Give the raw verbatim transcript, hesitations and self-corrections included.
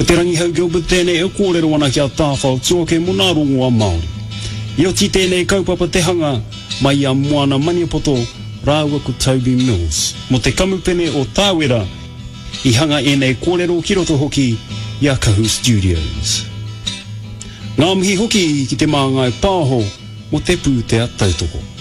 O te rangi hau Gilbert tēnei e kōrero ana ki a tāwhao tua ke muna rongo a Māori. I o ti tēnei kaupapa te hanga mai a moana Maniapoto rāua ko Toby Mills. Mo te kamupene o Tāwera i hanga e nei kōrero ki roto hoki i a Kahu Studios. Ngā mihi hoki ki te māngai pāho mo te pūtea tautoko.